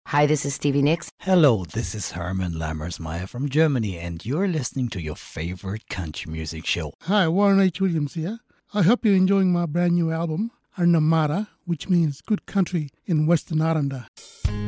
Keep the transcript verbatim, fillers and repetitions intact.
Hi, this is Stevie Nicks. Hello, this is Herman Lammersmeyer from Germany, and you're listening to your favorite country music show. Hi, Warren H. Williams here. I hope you're enjoying my brand new album, Arnamara, which means good country in Western Aranda.